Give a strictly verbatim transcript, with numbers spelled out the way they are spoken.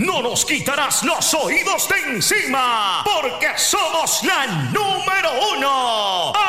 no nos quitarás los oídos de encima, porque somos la número uno.